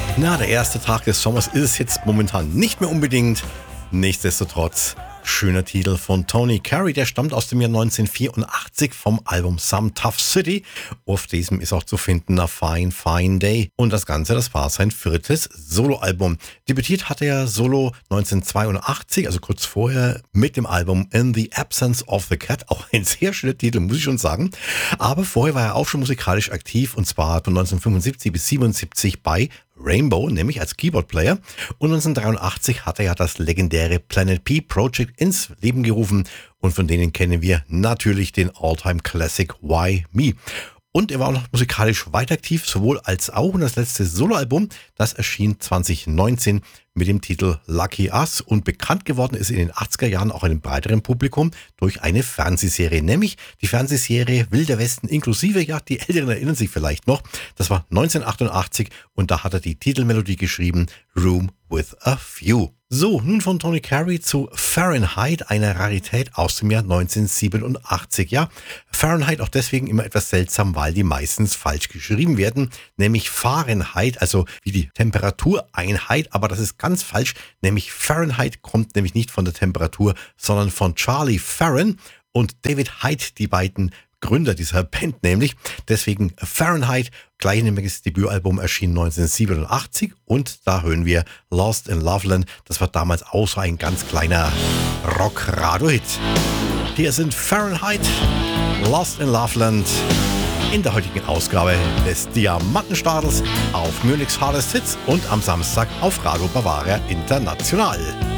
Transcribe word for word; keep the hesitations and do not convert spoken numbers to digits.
Na, der erste Tag des Sommers ist es jetzt momentan nicht mehr unbedingt. Nichtsdestotrotz, schöner Titel von Tony Carey, der stammt aus dem Jahr neunzehnhundertvierundachtzig vom Album Some Tough City. Auf diesem ist auch zu finden A Fine Fine Day. Und das Ganze, das war sein viertes Soloalbum. Debütiert hatte er solo neunzehnhundertzweiundachtzig, also kurz vorher, mit dem Album In the Absence of the Cat. Auch ein sehr schöner Titel, muss ich schon sagen. Aber vorher war er auch schon musikalisch aktiv, und zwar von neunzehnhundertfünfundsiebzig bis siebenundsiebzig bei Rainbow, nämlich als Keyboard-Player. Und neunzehnhundertdreiundachtzig hat er ja das legendäre Planet P Project ins Leben gerufen. Und von denen kennen wir natürlich den All-Time-Classic Why Me. Und er war auch noch musikalisch weiter aktiv, sowohl als auch. Und das letzte Soloalbum, das erschien zweitausendneunzehn mit dem Titel Lucky Us. Und bekannt geworden ist in den achtziger Jahren auch einem breiteren Publikum durch eine Fernsehserie, nämlich die Fernsehserie Wilder Westen inklusive, ja, die Älteren erinnern sich vielleicht noch. Das war neunzehnhundertachtundachtzig und da hat er die Titelmelodie geschrieben, Room with a View. So, nun von Tony Carey zu Fahrenheit, einer Rarität aus dem Jahr neunzehnhundertsiebenundachtzig. Ja, Fahrenheit auch deswegen immer etwas seltsam, weil die meistens falsch geschrieben werden, nämlich Fahrenheit, also wie die Temperatureinheit, aber das ist ganz falsch, nämlich Fahrenheit kommt nämlich nicht von der Temperatur, sondern von Charlie Farren und David Hyde, die beiden Gründer dieser Band nämlich. Deswegen Fahrenheit, gleichnamiges Debütalbum, erschien neunzehnhundertsiebenundachtzig und da hören wir Lost in Loveland. Das war damals auch so ein ganz kleiner Rock-Radio-Hit. Hier sind Fahrenheit, Lost in Loveland in der heutigen Ausgabe des Diamantenstadels auf Munich's Hardest Hits und am Samstag auf Radio Bavaria International.